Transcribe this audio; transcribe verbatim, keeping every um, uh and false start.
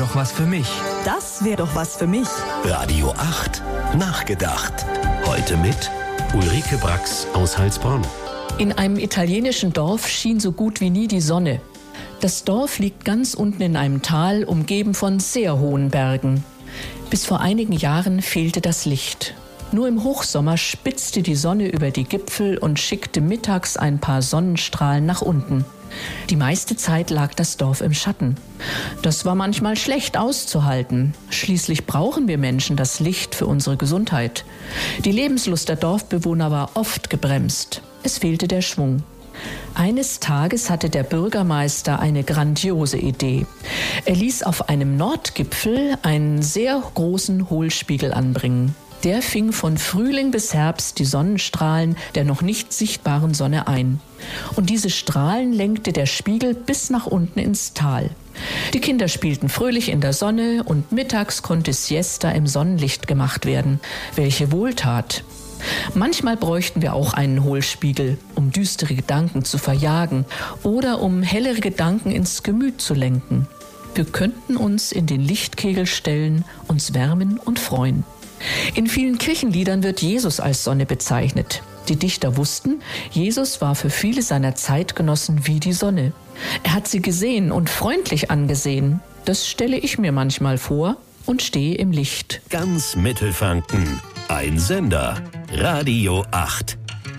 doch was für mich. Das wäre doch was für mich. Radio acht. Nachgedacht. Heute mit Ulrike Brax aus Heilsbronn. In einem italienischen Dorf schien so gut wie nie die Sonne. Das Dorf liegt ganz unten in einem Tal, umgeben von sehr hohen Bergen. Bis vor einigen Jahren fehlte das Licht. Nur im Hochsommer spitzte die Sonne über die Gipfel und schickte mittags ein paar Sonnenstrahlen nach unten. Die meiste Zeit lag das Dorf im Schatten. Das war manchmal schlecht auszuhalten. Schließlich brauchen wir Menschen das Licht für unsere Gesundheit. Die Lebenslust der Dorfbewohner war oft gebremst. Es fehlte der Schwung. Eines Tages hatte der Bürgermeister eine grandiose Idee. Er ließ auf einem Nordgipfel einen sehr großen Hohlspiegel anbringen. Der fing von Frühling bis Herbst die Sonnenstrahlen der noch nicht sichtbaren Sonne ein. Und diese Strahlen lenkte der Spiegel bis nach unten ins Tal. Die Kinder spielten fröhlich in der Sonne und mittags konnte Siesta im Sonnenlicht gemacht werden. Welche Wohltat! Manchmal bräuchten wir auch einen Hohlspiegel, um düstere Gedanken zu verjagen oder um hellere Gedanken ins Gemüt zu lenken. Wir könnten uns in den Lichtkegel stellen, uns wärmen und freuen. In vielen Kirchenliedern wird Jesus als Sonne bezeichnet. Die Dichter wussten, Jesus war für viele seiner Zeitgenossen wie die Sonne. Er hat sie gesehen und freundlich angesehen. Das stelle ich mir manchmal vor und stehe im Licht. Ganz Mittelfranken. Ein Sender. Radio acht.